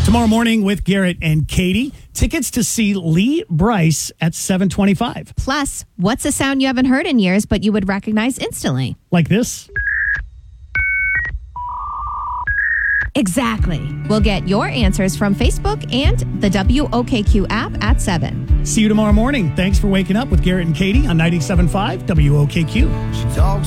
Tomorrow morning with Garrett and Katie. Tickets to see Lee Brice at 7:25. Plus, what's a sound you haven't heard in years but you would recognize instantly? Like this. Exactly. We'll get your answers from Facebook and the WOKQ app at 7. See you tomorrow morning. Thanks for waking up with Garrett and Katie on 97.5 WOKQ. She talks